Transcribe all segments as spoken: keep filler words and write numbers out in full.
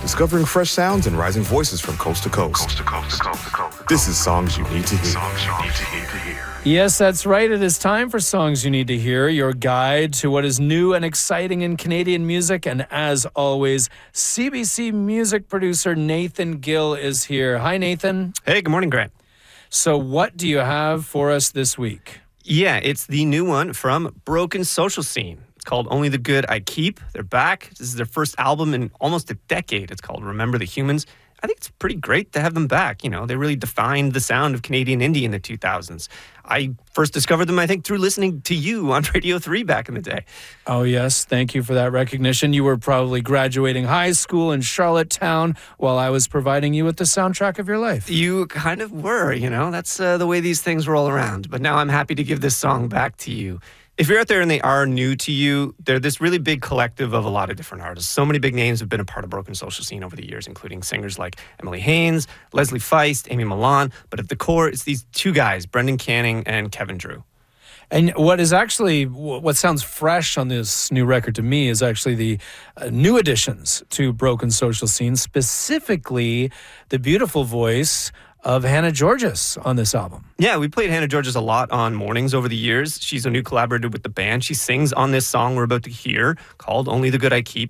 discovering fresh sounds and rising voices from coast to coast. Coast to coast to coast to coast. This is Songs You Need to Hear. Songs you need to hear. Yes, that's right. It is time for Songs You Need to Hear, your guide to what is new and exciting in Canadian music. And as always, C B C music producer Nathan Gill is here. Hi, Nathan. Hey, good morning, Grant. So what do you have for us this week? Yeah, it's the new one from Broken Social Scene. It's called Only the Good I Keep. They're back. This is their first album in almost a decade. It's called Remember the Humans. I think it's pretty great to have them back. You know, they really defined the sound of Canadian indie in the two thousands. I first discovered them, I think, through listening to you on Radio three back in the day. Oh, yes. Thank you for that recognition. You were probably graduating high school in Charlottetown while I was providing you with the soundtrack of your life. You kind of were, you know. That's uh, the way these things roll around. But now I'm happy to give this song back to you. If you're out there and they are new to you, they're this really big collective of a lot of different artists. So many big names have been a part of Broken Social Scene over the years, including singers like Emily Haines, Leslie Feist, Amy Milan. But at the core, it's these two guys, Brendan Canning and Kevin Drew. And what is actually, what sounds fresh on this new record to me is actually the uh, new additions to Broken Social Scene, specifically the beautiful voice of Hannah Georgas on this album. Yeah, we played Hannah Georgas a lot on mornings over the years. She's a new collaborator with the band. She sings on this song we're about to hear called Only the Good I Keep.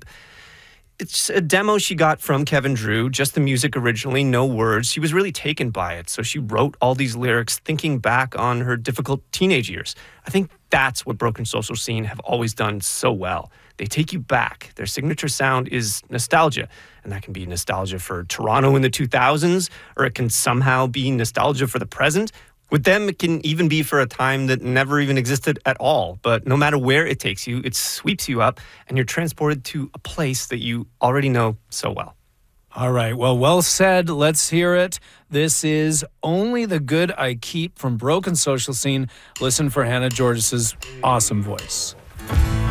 It's a demo she got from Kevin Drew, just the music originally, no words. She was really taken by it, so she wrote all these lyrics thinking back on her difficult teenage years. I think that's what Broken Social Scene have always done so well. They take you back. Their signature sound is nostalgia, and that can be nostalgia for Toronto in the two thousands, or it can somehow be nostalgia for the present. With them, it can even be for a time that never even existed at all. But no matter where it takes you, it sweeps you up, and you're transported to a place that you already know so well. All right. Well, well said. Let's hear it. This is Only the Good I Keep from Broken Social Scene. Listen for Hannah Georgas' awesome voice.